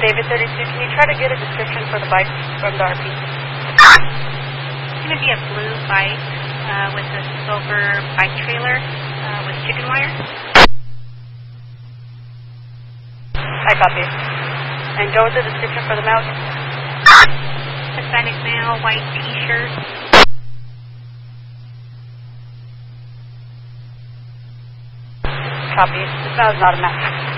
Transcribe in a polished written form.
David 32, can you try to get a description for the bike from the RP? It's going to be a blue bike with a silver bike trailer with chicken wire. I copy. And go with the description for the male. Hispanic male, white t-shirt. Copy. This male is not a male.